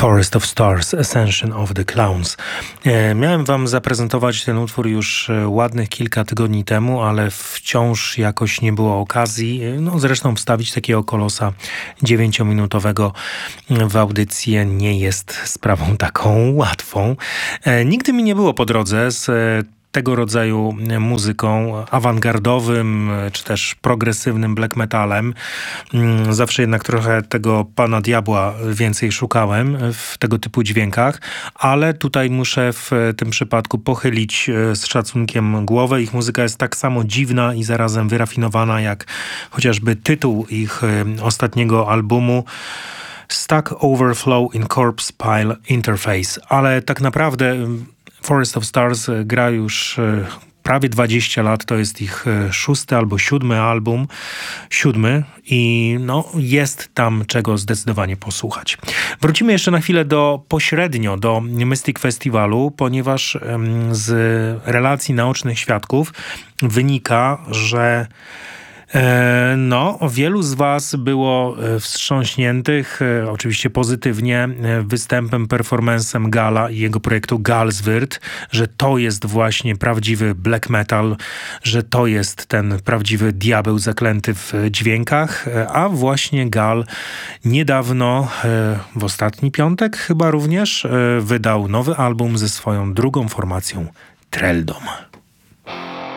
Forest of Stars, Ascension of the Clowns. Miałem wam zaprezentować ten utwór już ładnych kilka tygodni temu, ale wciąż jakoś nie było okazji. No zresztą wstawić takiego kolosa 9-minutowego w audycję nie jest sprawą taką łatwą. Nigdy mi nie było po drodze z tego rodzaju muzyką awangardowym, czy też progresywnym black metalem. Zawsze jednak trochę tego Pana Diabła więcej szukałem w tego typu dźwiękach, ale tutaj muszę w tym przypadku pochylić z szacunkiem głowę. Ich muzyka jest tak samo dziwna i zarazem wyrafinowana, jak chociażby tytuł ich ostatniego albumu Stuck Overflow in Corpse Pile Interface. Ale tak naprawdę Forest of Stars gra już prawie 20 lat, to jest ich 6. albo 7. album. 7. I no, jest tam czego zdecydowanie posłuchać. Wrócimy jeszcze na chwilę pośrednio do Mystic Festiwalu, ponieważ z relacji naocznych świadków wynika, że wielu z was było wstrząśniętych, oczywiście pozytywnie, występem, performancem Gala i jego projektu Galswirth, że to jest właśnie prawdziwy black metal, że to jest ten prawdziwy diabeł zaklęty w dźwiękach, a właśnie Gal niedawno, w ostatni piątek chyba również, wydał nowy album ze swoją drugą formacją Trelldom.